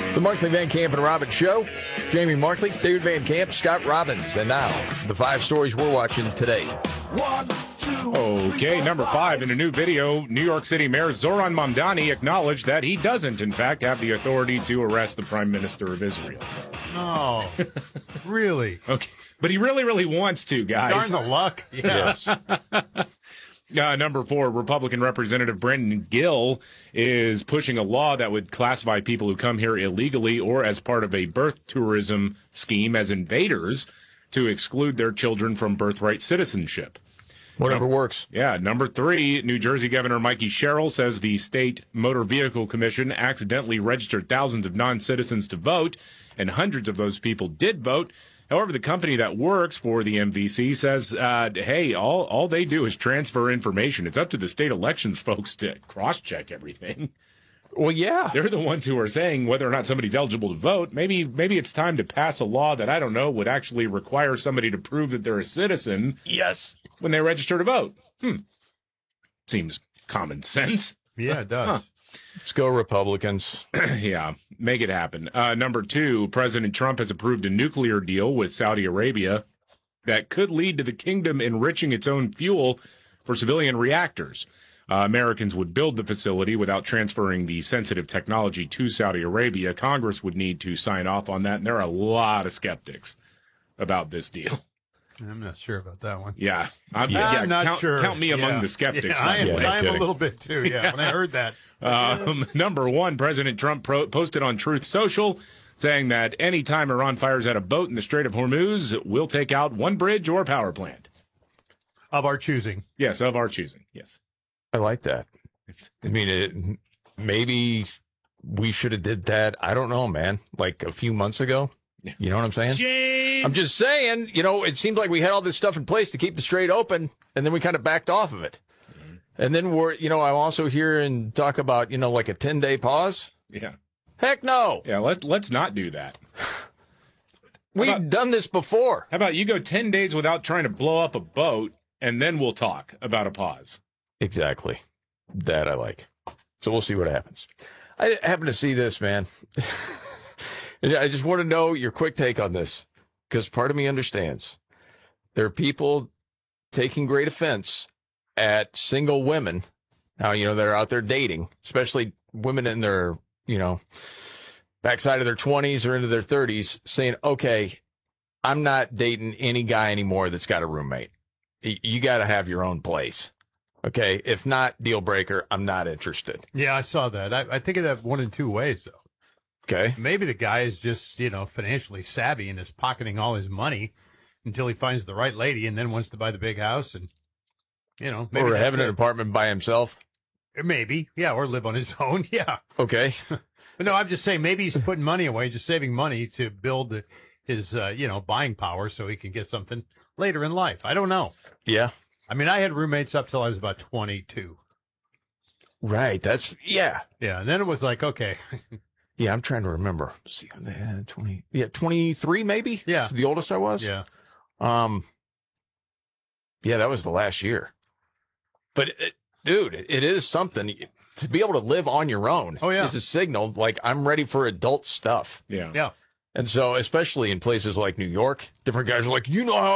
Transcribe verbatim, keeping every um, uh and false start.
The Markley, Van Camp, and Robbins Show. Jamie Markley, David Van Camp, Scott Robbins. And now, the five stories we're watching today. One, two, Okay, number five. In a new video, New York City Mayor Zoran Mamdani acknowledged that he doesn't, in fact, have the authority to arrest the Prime Minister of Israel. Oh, really? Okay, but he really, really wants to, guys. Darn the luck. Yeah. Yes. Uh, number four, Republican Representative Brandon Gill is pushing a law that would classify people who come here illegally or as part of a birth tourism scheme as invaders to exclude their children from birthright citizenship. Whatever works. Yeah, number three, New Jersey Governor Mikey Sherrill says the state motor vehicle commission accidentally registered thousands of non-citizens to vote, and hundreds of those people did vote. However, the company that works for the M V C says, uh, hey, all, all they do is transfer information. It's up to the state elections folks to cross-check everything. Well, yeah. They're the ones who are saying whether or not somebody's eligible to vote. Maybe maybe it's time to pass a law that, I don't know, would actually require somebody to prove that they're a citizen Yes. when they register to vote. Hmm. Seems common sense. Yeah, it does. Huh. Let's go, Republicans. Yeah, make it happen. Uh, number two, President Trump has approved a nuclear deal with Saudi Arabia that could lead to the kingdom enriching its own fuel for civilian reactors. Uh, Americans would build the facility without transferring the sensitive technology to Saudi Arabia. Congress would need to sign off on that, and there are a lot of skeptics about this deal. I'm not sure about that one. Yeah, I'm, Yeah, yeah, I'm not count, sure. Count me among Yeah. the skeptics. Yeah, by I am, the way. I am a kidding. little bit too, yeah, when I heard that. Um, number one, President Trump pro- posted on Truth Social saying that any time Iran fires at a boat in the Strait of Hormuz, we'll take out one bridge or power plant. Of our choosing. Yes, of our choosing. Yes. I like that. I mean, it, maybe we should have did that. I don't know, man. Like a few months ago. Yeah. You know what I'm saying? James! I'm just saying, you know, it seemed like we had all this stuff in place to keep the strait open, and then we kind of backed off of it. Mm-hmm. And then we're, you know, I'm also hearing talk about, you know, like a ten-day pause. Yeah. Heck no. Yeah, let, let's not do that. We've about- done this before. How about you go ten days without trying to blow up a boat, and then we'll talk about a pause. Exactly. That I like. So we'll see what happens. I happen to see this, man. I just want to know your quick take on this, because part of me understands. There are people taking great offense at single women now, you know, that are out there dating, especially women in their, you know, backside of their twenties or into their thirties, saying, okay, I'm not dating any guy anymore that's got a roommate. Y- You got to have your own place. Okay. If not, deal breaker, I'm not interested. Yeah, I saw that. I, I think of that one in two ways, though. Okay. Maybe the guy is just, you know, financially savvy and is pocketing all his money until he finds the right lady and then wants to buy the big house and, you know, maybe Or that's having an it. apartment by himself. Maybe, yeah, or live on his own, yeah. Okay. But no, I'm just saying maybe he's putting money away, just saving money to build the, his, uh, you know, buying power so he can get something later in life. I don't know. Yeah. I mean, I had roommates up till I was about twenty-two. Right. That's, yeah. Yeah, and then it was like, okay, Yeah. I'm trying to remember. Let's see. They had twenty. Yeah. twenty-three, maybe. Yeah. That's the oldest I was. yeah. Um, yeah, that was the last year. But, it, dude, it is something to be able to live on your own. Oh, yeah. Is a signal like I'm ready for adult stuff. Yeah. Yeah. And so, especially in places like New York, different guys are like, you know how